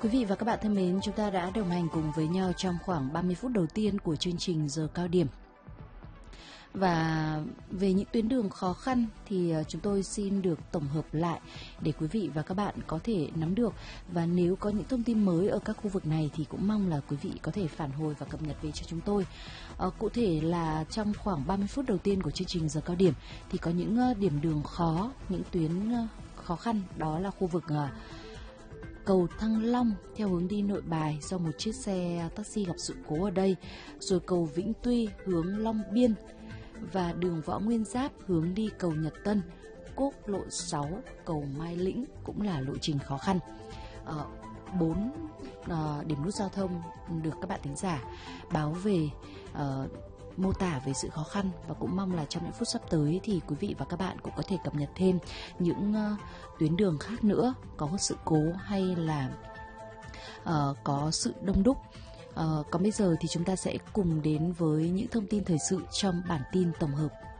Quý vị và các bạn thân mến, chúng ta đã đồng hành cùng với nhau trong khoảng 30 phút đầu tiên của chương trình Giờ Cao Điểm. Và về những tuyến đường khó khăn thì chúng tôi xin được tổng hợp lại để quý vị và các bạn có thể nắm được. Và nếu có những thông tin mới ở các khu vực này thì cũng mong là quý vị có thể phản hồi và cập nhật về cho chúng tôi. Cụ thể là trong khoảng 30 phút đầu tiên của chương trình Giờ Cao Điểm thì có những điểm đường khó, những tuyến khó khăn, đó là khu vực cầu Thăng Long theo hướng đi Nội Bài do một chiếc xe taxi gặp sự cố ở đây, rồi cầu Vĩnh Tuy hướng Long Biên và đường Võ Nguyên Giáp hướng đi cầu Nhật Tân, quốc lộ 6 cầu Mai Lĩnh cũng là lộ trình khó khăn. 4 điểm nút giao thông được các bạn thính giả báo về, mô tả về sự khó khăn, và cũng mong là trong những phút sắp tới thì quý vị và các bạn cũng có thể cập nhật thêm những tuyến đường khác nữa có sự cố hay là có sự đông đúc. Còn bây giờ thì chúng ta sẽ cùng đến với những thông tin thời sự trong bản tin tổng hợp.